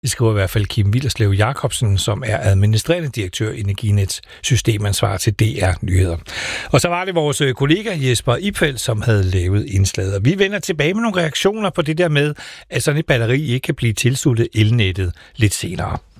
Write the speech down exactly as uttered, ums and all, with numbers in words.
Det skriver i hvert fald Kim Willerslev Jacobsen, som er administrerende direktør i Energinets systemansvar til D R Nyheder. Og så var det vores kollega Jesper Ipfeldt, som havde lavet indslaget. Og vi vender tilbage med nogle reaktioner på det der med, at sådan et batteri ikke kan blive tilsluttet elnettet lidt senere.